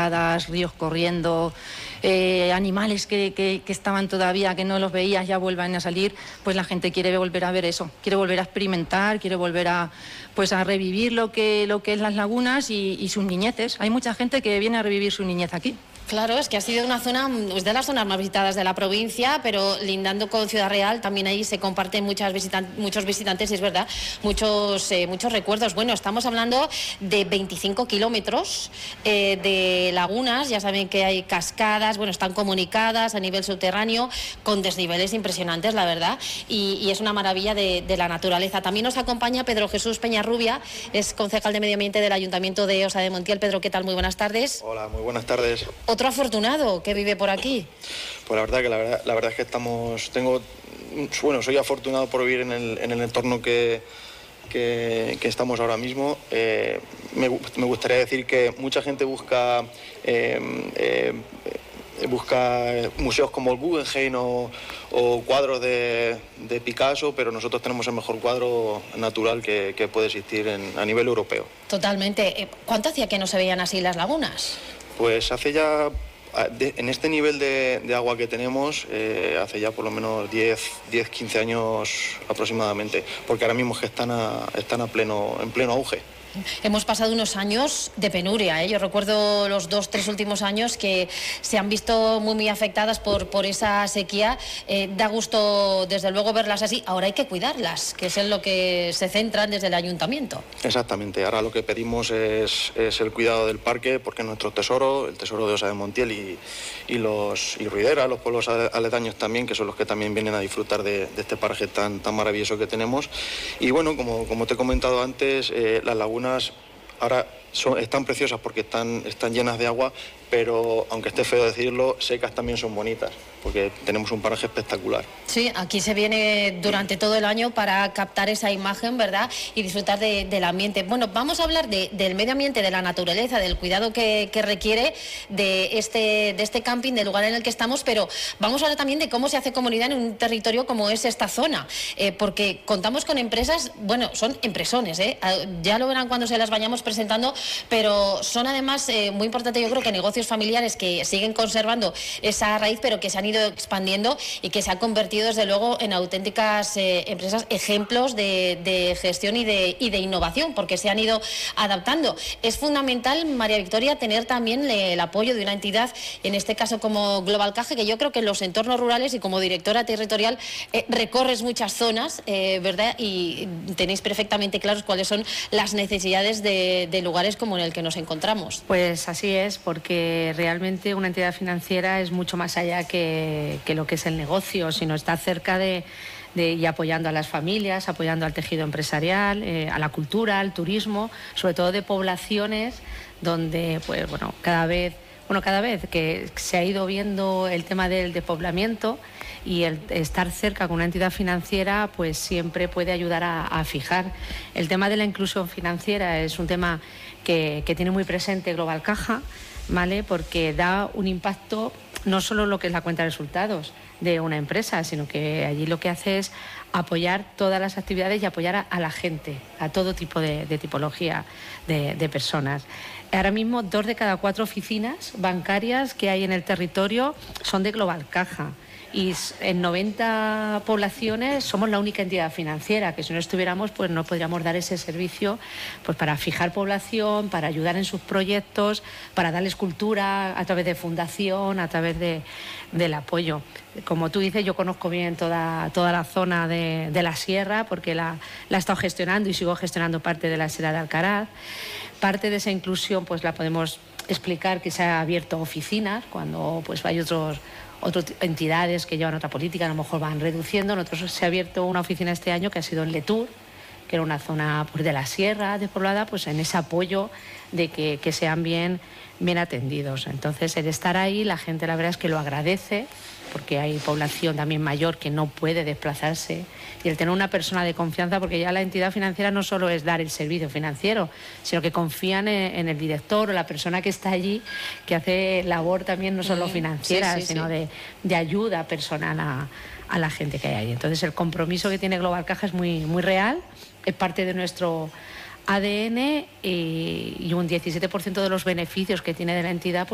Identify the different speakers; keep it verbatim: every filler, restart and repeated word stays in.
Speaker 1: cascadas, ríos corriendo, eh, animales que, que, que estaban todavía, que no los veías, ya vuelvan a salir, pues la gente quiere volver a ver eso, quiere volver a experimentar, quiere volver a, pues a revivir lo que, lo que es las lagunas y, y sus niñeces. Hay mucha gente que viene a revivir su niñez aquí.
Speaker 2: Claro, es que ha sido una zona, es de las zonas más visitadas de la provincia, pero lindando con Ciudad Real, también ahí se comparten muchas visitan muchos visitantes, y es verdad, muchos, eh, muchos recuerdos. Bueno, estamos hablando de veinticinco kilómetros eh, de lagunas, ya saben que hay cascadas, bueno, están comunicadas a nivel subterráneo, con desniveles impresionantes, la verdad, y, y es una maravilla de, de la naturaleza. También nos acompaña Pedro Jesús Peñarrubia, es concejal de Medio Ambiente del Ayuntamiento de Osa de Montiel. Pedro, ¿qué tal? Muy buenas tardes.
Speaker 3: Hola, muy buenas tardes.
Speaker 2: Otro afortunado que vive por aquí.
Speaker 3: Pues la verdad que la verdad, la verdad es que estamos, tengo, bueno, soy afortunado por vivir en el, en el entorno que, que, que estamos ahora mismo. Eh, me, me gustaría decir que mucha gente busca eh, eh, busca museos como el Guggenheim o, o cuadros de, de Picasso, pero nosotros tenemos el mejor cuadro natural que, que puede existir en, a nivel europeo.
Speaker 2: Totalmente. ¿Cuánto hacía que no se veían así las lagunas?
Speaker 3: Pues hace ya, de, en este nivel de, de agua que tenemos, eh, hace ya por lo menos diez, quince años aproximadamente, porque ahora mismo es que están, a, están a pleno, en pleno auge.
Speaker 2: Hemos pasado unos años de penuria, ¿eh? Yo recuerdo los dos, tres últimos años que se han visto muy, muy afectadas por, por esa sequía. Eh, da gusto, desde luego, verlas así. Ahora hay que cuidarlas, que es en lo que se centran desde el ayuntamiento.
Speaker 3: Exactamente. Ahora lo que pedimos es, es el cuidado del parque, porque es nuestro tesoro, el tesoro de Osa de Montiel y, y, los, y Ruidera, los pueblos aledaños también, que son los que también vienen a disfrutar de, de este paraje tan, tan maravilloso que tenemos. Y bueno, como, como te he comentado antes, eh, las lagunas ahora son, están preciosas porque están, están llenas de agua, pero aunque esté feo decirlo, secas también son bonitas, porque tenemos un paraje espectacular.
Speaker 2: Sí, aquí se viene durante todo el año para captar esa imagen, ¿verdad? Y disfrutar de, del ambiente. Bueno, vamos a hablar de, del medio ambiente, de la naturaleza, del cuidado que, que requiere de este, de este camping, del lugar en el que estamos, pero vamos a hablar también de cómo se hace comunidad en un territorio como es esta zona, eh, porque contamos con empresas, bueno, son empresones, ¿eh? Ya lo verán cuando se las vayamos presentando, pero son además eh, muy importante, yo creo, que negocios familiares que siguen conservando esa raíz, pero que se han ido expandiendo y que se han convertido desde luego en auténticas eh, empresas, ejemplos de, de gestión y de, y de innovación, porque se han ido adaptando. Es fundamental, María Victoria, tener también el apoyo de una entidad, en este caso como Global Caja, que yo creo que en los entornos rurales y como directora territorial eh, recorres muchas zonas, eh, ¿verdad? Y tenéis perfectamente claros cuáles son las necesidades de, de lugares como en el que nos encontramos.
Speaker 4: Pues así es, porque realmente una entidad financiera es mucho más allá que, que lo que es el negocio, sino está cerca de, de y apoyando a las familias, apoyando al tejido empresarial, eh, a la cultura, al turismo, sobre todo de poblaciones donde, pues bueno, cada vez, bueno, cada vez que se ha ido viendo el tema del despoblamiento, y el estar cerca con una entidad financiera pues siempre puede ayudar a, a fijar. El tema de la inclusión financiera es un tema que, que tiene muy presente Global Caja, ¿vale? Porque da un impacto no solo en lo que es la cuenta de resultados de una empresa, sino que allí lo que hace es apoyar todas las actividades y apoyar a, a la gente, a todo tipo de, de tipología de, de personas. Ahora mismo dos de cada cuatro oficinas bancarias que hay en el territorio son de Global Caja. Y en noventa poblaciones somos la única entidad financiera, que si no estuviéramos pues no podríamos dar ese servicio pues para fijar población, para ayudar en sus proyectos, para darles cultura a través de fundación, a través de, del apoyo. Como tú dices, yo conozco bien toda, toda la zona de, de la sierra, porque la, la he estado gestionando y sigo gestionando parte de la Sierra de Alcaraz. Parte de esa inclusión pues la podemos explicar que se ha abierto oficinas cuando pues hay otros otras entidades que llevan otra política, a lo mejor van reduciendo. Nosotros se ha abierto una oficina este año que ha sido en Letur, que era una zona pues, de la sierra despoblada, pues en ese apoyo de que, que sean bien, bien atendidos. Entonces, el estar ahí, la gente la verdad es que lo agradece, porque hay población también mayor que no puede desplazarse, y el tener una persona de confianza, porque ya la entidad financiera no solo es dar el servicio financiero, sino que confían en, en el director o la persona que está allí, que hace labor también no solo financiera, sí, sí, sino sí. De, de ayuda personal a, a la gente que hay ahí. Entonces el compromiso que tiene Global Caja es muy, muy real, es parte de nuestro A D N, y, y un diecisiete por ciento de los beneficios que tiene de la entidad pues,